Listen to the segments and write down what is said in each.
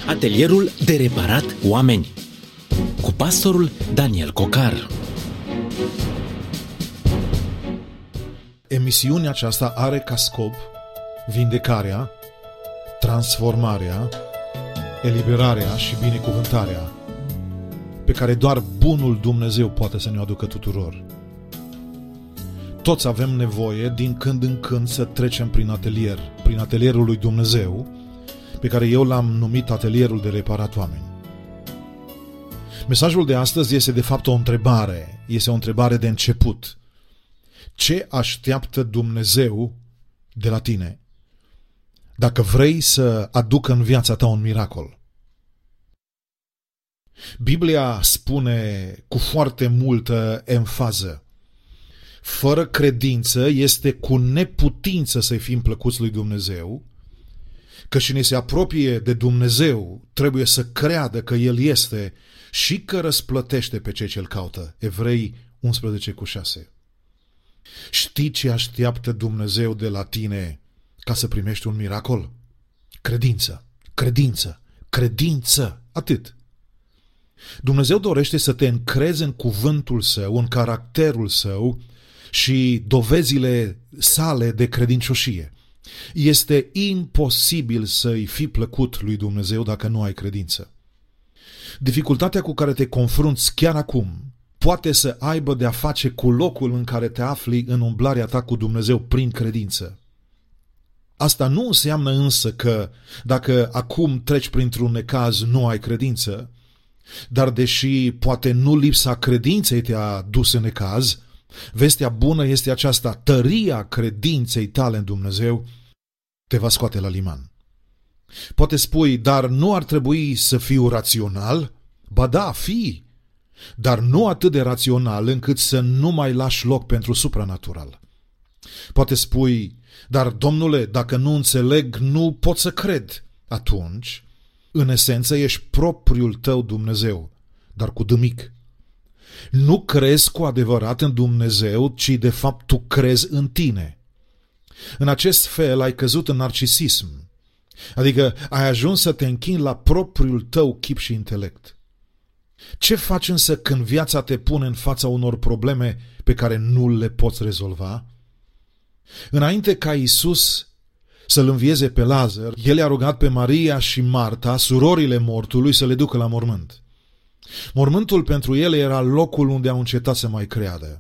Atelierul de reparat oameni cu pastorul Daniel Cocar. Emisiunea aceasta are ca scop vindecarea, transformarea, eliberarea și binecuvântarea pe care doar bunul Dumnezeu poate să ne aducă tuturor. Toți avem nevoie din când în când să trecem prin atelierul lui Dumnezeu, pe care eu l-am numit atelierul de reparat oameni. Mesajul de astăzi este de fapt o întrebare, este o întrebare de început. Ce așteaptă Dumnezeu de la tine dacă vrei să aducă în viața ta un miracol? Biblia spune cu foarte multă emfază: fără credință este cu neputință să-i fim plăcuți lui Dumnezeu, că cine se apropie de Dumnezeu trebuie să creadă că El este și că răsplătește pe cei ce-L caută. Evrei 11:6. Știi ce așteaptă Dumnezeu de la tine ca să primești un miracol? Credință, credință, credință, atât. Dumnezeu dorește să te încrezi în cuvântul Său, în caracterul Său și dovezile sale de credincioșie. Este imposibil să-i fii plăcut lui Dumnezeu dacă nu ai credință. Dificultatea cu care te confrunți chiar acum poate să aibă de-a face cu locul în care te afli în umblarea ta cu Dumnezeu prin credință. Asta nu înseamnă însă că dacă acum treci printr-un necaz nu ai credință, dar deși poate nu lipsa credinței te-a dus în necaz, vestea bună este aceasta: tăria credinței tale în Dumnezeu te va scoate la liman. Poate spui, dar nu ar trebui să fiu rațional? Ba da, fii, dar nu atât de rațional încât să nu mai lași loc pentru supranatural. Poate spui, dar domnule, dacă nu înțeleg, nu pot să cred. Atunci, în esență, ești propriul tău Dumnezeu, dar cu D mic. Nu crezi cu adevărat în Dumnezeu, ci de fapt tu crezi în tine. În acest fel ai căzut în narcisism, adică ai ajuns să te închini la propriul tău chip și intelect. Ce faci însă când viața te pune în fața unor probleme pe care nu le poți rezolva? Înainte ca Iisus să-l învieze pe Lazar, El i-a rugat pe Maria și Marta, surorile mortului, să le ducă la mormânt. Mormântul pentru ele era locul unde au încetat să mai creadă.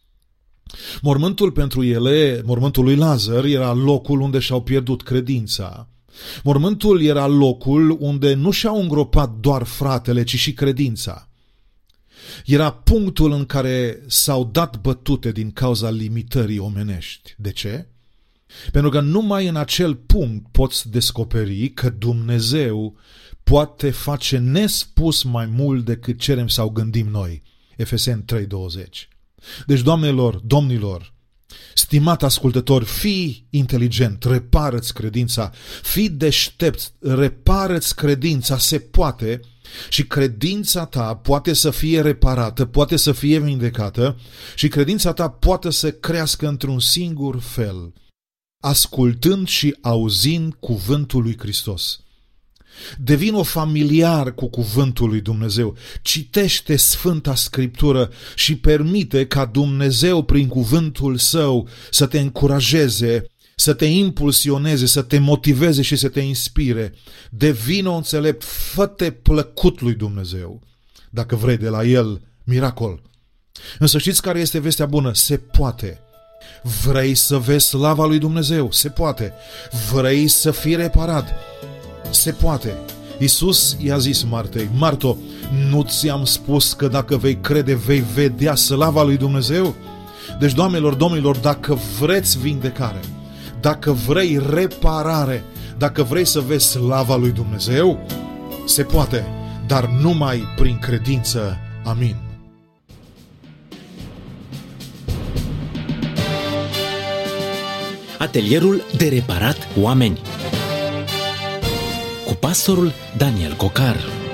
Mormântul pentru ele, mormântul lui Lazar, era locul unde și-au pierdut credința. Mormântul era locul unde nu și-au îngropat doar fratele, ci și credința. Era punctul în care s-au dat bătute din cauza limitării omenești. De ce? Pentru că numai în acel punct poți descoperi că Dumnezeu poate face nespus mai mult decât cerem sau gândim noi. Efeseni 3:20. Deci, doamnelor, domnilor, stimat ascultător, fii inteligent, repară-ți credința, fii deștept, repară-ți credința, se poate, și credința ta poate să fie reparată, poate să fie vindecată și credința ta poate să crească într-un singur fel: ascultând și auzind cuvântul lui Hristos. Devină familiar cu cuvântul lui Dumnezeu, citește Sfânta Scriptură și permite ca Dumnezeu prin cuvântul Său să te încurajeze, să te impulsioneze, să te motiveze și să te inspire. Devină înțelept, fă-te plăcut lui Dumnezeu dacă vrei de la El miracol. Însă știți care este vestea bună? Se poate. Vrei să vezi slava lui Dumnezeu? Se poate. Vrei să fii reparat? Se poate. Iisus i-a zis Martei: Marto, nu ți-am spus că dacă vei crede vei vedea slava lui Dumnezeu? Deci, doamnelor, domnilor, dacă vreți vindecare, dacă vrei reparare, dacă vrei să vezi slava lui Dumnezeu, se poate, dar numai prin credință. Amin. Atelierul de reparat oameni cu pastorul Daniel Cocar.